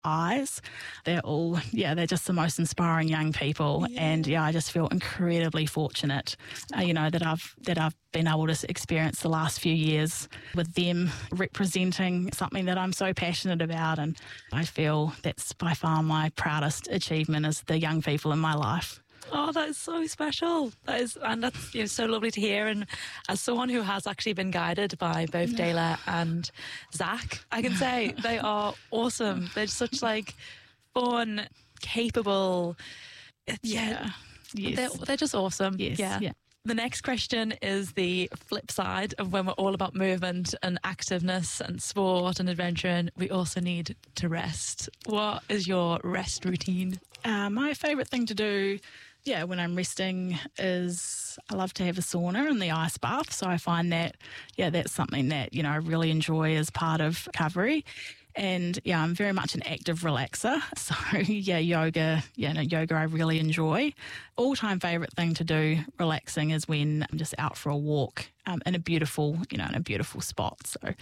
eyes. They're just the most inspiring young people. Yeah. And I just feel incredibly fortunate, that I've been able to experience the last few years with them representing something that I'm so passionate about. And I feel that's by far my proudest achievement is the young people in my life. Oh, that is so special. That's so lovely to hear. And as someone who has actually been guided by both Dayla and Zach, I can say they are awesome. They're such fun, capable. Yes. They're just awesome. Yes. Yeah. The next question is the flip side of when we're all about movement and activeness and sport and adventure, and we also need to rest. What is your rest routine? My favourite thing to do, when I'm resting is I love to have a sauna and the ice bath. So I find that, that's something that, I really enjoy as part of recovery. And I'm very much an active relaxer. So yoga, yoga I really enjoy. All-time favourite thing to do relaxing is when I'm just out for a walk in a beautiful spot. So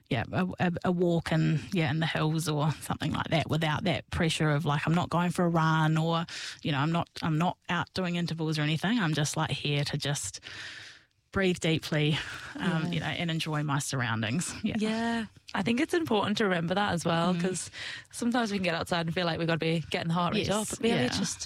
a walk in the hills or something like that without that pressure of I'm not going for a run or, I'm not out doing intervals or anything. I'm just here to just breathe deeply, and enjoy my surroundings. Yeah. I think it's important to remember that as well, because sometimes we can get outside and feel like we've got to be getting the heart rate up. But really, just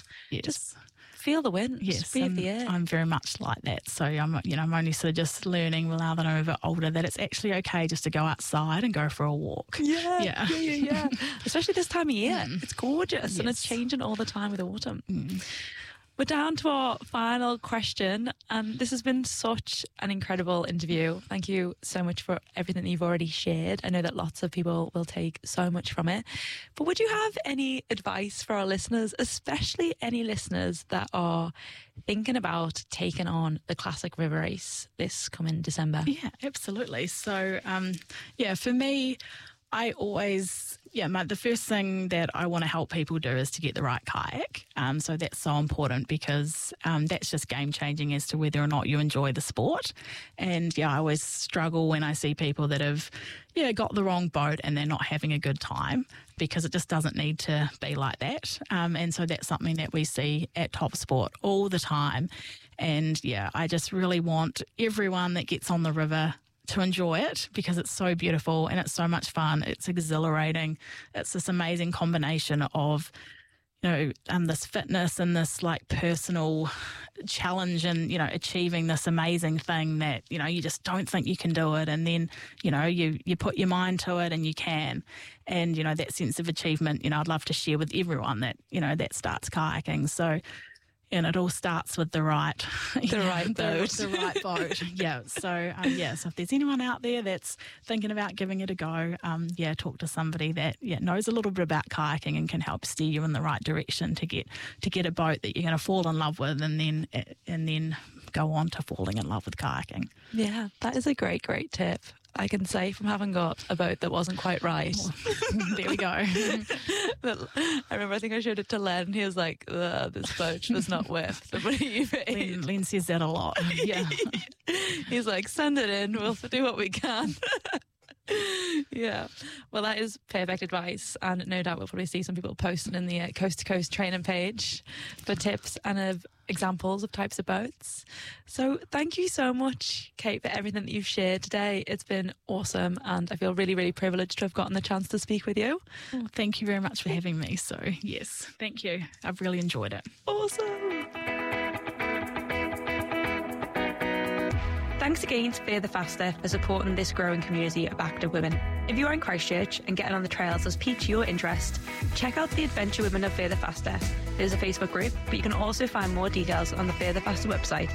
feel the wind, just breathe the air. I'm very much like that. So I'm only sort of just learning now that I'm a bit older that it's actually okay just to go outside and go for a walk. Yeah. Especially this time of year. It's gorgeous and it's changing all the time with autumn. We're down to our final question, and this has been such an incredible interview. Thank you so much for everything that you've already shared. I know that lots of people will take so much from it. But would you have any advice for our listeners, especially any listeners that are thinking about taking on the Classic River Race this coming December? Yeah, absolutely. So, for me, I always, the first thing that I want to help people do is to get the right kayak. So that's so important because that's just game changing as to whether or not you enjoy the sport. And I always struggle when I see people that have, got the wrong boat and they're not having a good time because it just doesn't need to be like that. And so that's something that we see at Top Sport all the time. And I just really want everyone that gets on the river to enjoy it because it's so beautiful and it's so much fun. It's exhilarating. It's this amazing combination of, this fitness and this personal challenge and, achieving this amazing thing that, you just don't think you can do it. And then, you put your mind to it and you can. And, that sense of achievement, I'd love to share with everyone that, that starts kayaking. So, and it all starts with the right boat. The right boat. So if there's anyone out there that's thinking about giving it a go, talk to somebody that knows a little bit about kayaking and can help steer you in the right direction to get a boat that you're going to fall in love with, and then go on to falling in love with kayaking. Yeah, that is a great tip. I can say from having got a boat that wasn't quite right. There we go. I remember I think I showed it to Len and he was like, this boat was not worth the money you paid. Len says that a lot. Yeah. He's like, send it in, we'll do what we can. Yeah, well, that is perfect advice, and no doubt we'll probably see some people posting in the Coast to Coast training page for tips and examples of types of boats. So thank you so much, Kate, for everything that you've shared today. It's been awesome, and I feel really, really privileged to have gotten the chance to speak with you. Well, thank you very much for having me. So yes, thank you. I've really enjoyed it. Awesome. Thanks again to Further Faster for supporting this growing community of active women. If you are in Christchurch and getting on the trails has piqued your interest, check out the Adventure Women of Further Faster. There's a Facebook group, but you can also find more details on the Further Faster website.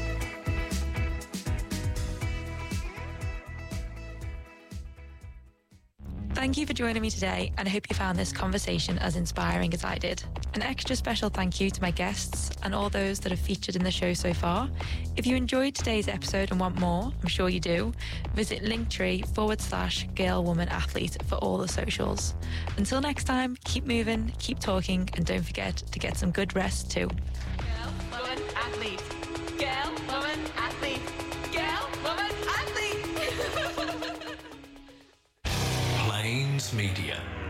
Thank you for joining me today, and I hope you found this conversation as inspiring as I did. An extra special thank you to my guests and all those that have featured in the show so far. If you enjoyed today's episode and want more, I'm sure you do, visit linktree/girlwomanathlete for all the socials. Until next time, keep moving, keep talking, and don't forget to get some good rest too. Girl, woman, athlete. Girl, woman, athlete. Girl, woman, athlete. Plains Media.